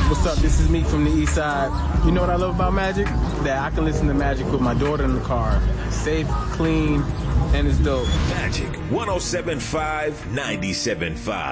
What's up? This is Meek from the East Side. You know what I love about Magic? That I can listen to Magic with my daughter in the car. Safe, clean, and it's dope. Magic 107.5, 97.5.